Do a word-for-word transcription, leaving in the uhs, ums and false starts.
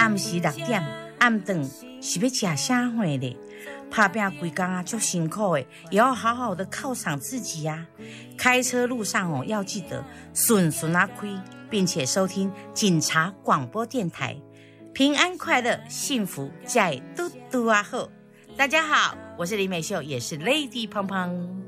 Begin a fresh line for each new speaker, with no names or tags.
暗时六点，暗顿是要吃啥货嘞？打拼规工啊，足辛苦的，也要好好的犒赏自己呀、啊。开车路上哦，要记得顺顺啊开，并且收听警察广播电台，平安快乐，幸福在嘟嘟啊后。大家好，我是李美秀，也是 Lady 胖胖。